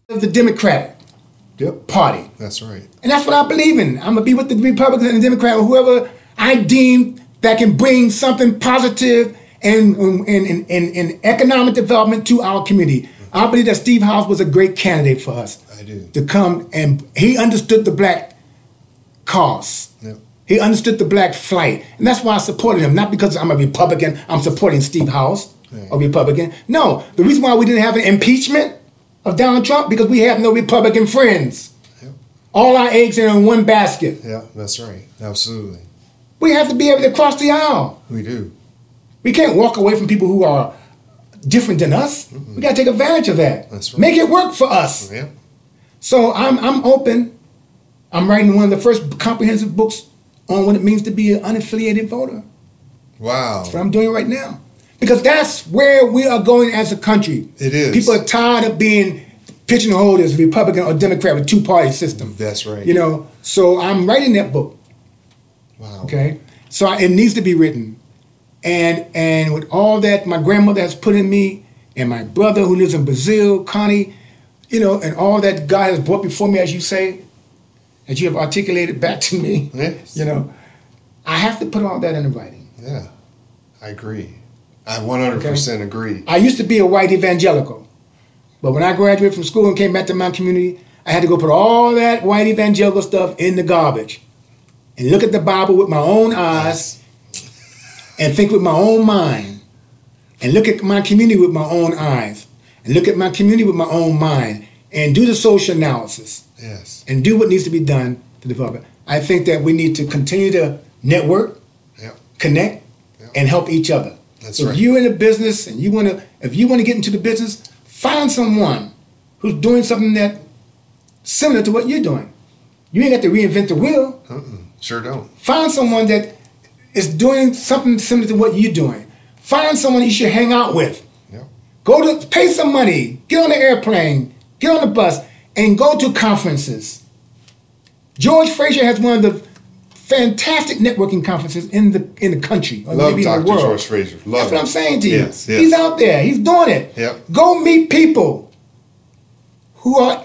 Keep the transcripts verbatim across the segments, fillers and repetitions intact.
of the Democratic Yep. Party. That's right. And that's what I believe in. I'm going to be with the Republicans and the Democrats, or whoever I deem that can bring something positive and, and, and, and, and economic development to our community. I believe that Steve House was a great candidate for us. I do. To come, and he understood the black cause. Yep. He understood the black flight. And that's why I supported him. Not because I'm a Republican, I'm supporting Steve House, Right. a Republican. No, the reason why we didn't have an impeachment of Donald Trump, because we have no Republican friends. Yep. All our eggs are in one basket. Yeah, that's right. Absolutely. We have to be able to cross the aisle. We do. We can't walk away from people who are different than us. Mm-hmm. We got to take advantage of that. That's right. Make it work for us. Yeah. So I'm I'm open. I'm writing one of the first comprehensive books on what it means to be an unaffiliated voter. Wow. That's what I'm doing right now. Because that's where we are going as a country. It is. People are tired of being pigeonholed as Republican or Democrat with two-party system. That's right. You know, so I'm writing that book. Wow. Okay? So I, it needs to be written. And and with all that my grandmother has put in me, and my brother who lives in Brazil, Connie, you know, and all that God has brought before me, as you say, as you have articulated back to me, Yes. you know, I have to put all that in writing. Yeah. I agree. I one hundred percent okay. agree. I used to be a white evangelical, but when I graduated from school and came back to my community, I had to go put all that white evangelical stuff in the garbage and look at the Bible with my own eyes and think with my own mind and look at my community with my own eyes and look at my community with my own mind and do the social analysis. Yes. And do what needs to be done to develop it. I think that we need to continue to network, yep. connect, yep. and help each other. That's if right. you're in a business and you want to, if you want to get into the business, find someone who's doing something that similar to what you're doing. You ain't got to reinvent the wheel. Mm-mm. Sure don't. Find someone that is doing something similar to what you're doing. Find someone you should hang out with. Yep. Go to pay some money. Get on the airplane. Get on the bus and go to conferences. George Fraser has one of the fantastic networking conferences in the in the country, or Love maybe in the Doctor world. George Fraser. Love That's him. what I'm saying to you. Yes, yes. He's out there. He's doing it. Yep. Go meet people who are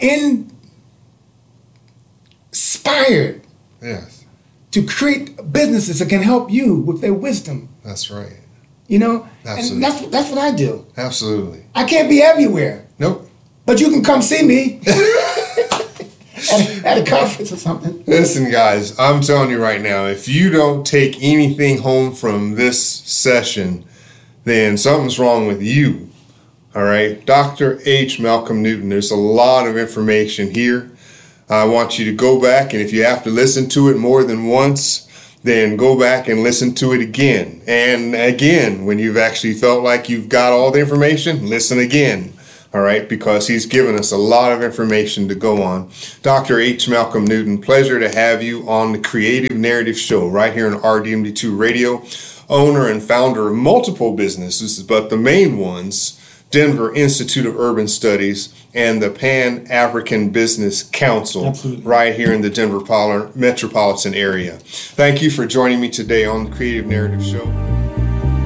inspired Yes. to create businesses that can help you with their wisdom. That's right. You know, Absolutely. and that's that's what I do. Absolutely. I can't be everywhere, Nope. but you can come see me at, at a conference or something. Listen, guys, I'm telling you right now, if you don't take anything home from this session, then something's wrong with you. All right? Doctor H. Malcolm Newton, there's a lot of information here. I want you to go back, and if you have to listen to it more than once, then go back and listen to it again. And again, when you've actually felt like you've got all the information, listen again. All right, because he's given us a lot of information to go on. Doctor H. Malcolm Newton, pleasure to have you on the Creative Narrative Show right here on R D M D two Radio. Owner and founder of multiple businesses, but the main ones, Denver Institute of Urban Studies and the Pan-African Business Council. Absolutely. Right here in the Denver metropolitan area. Thank you for joining me today on the Creative Narrative Show.